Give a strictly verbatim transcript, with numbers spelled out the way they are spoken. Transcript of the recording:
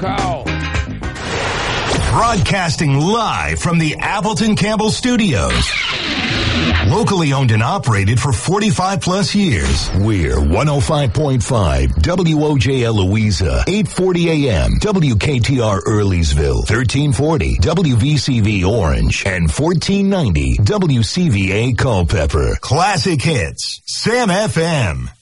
Go. Broadcasting live from the Appleton Campbell Studios. Locally owned and operated for forty-five plus years. We're one oh five point five W O J L Louisa, eight forty A M, W K T R Earleysville, thirteen forty W V C V Orange, and fourteen ninety W C V A Culpeper. Classic hits, Sam F M.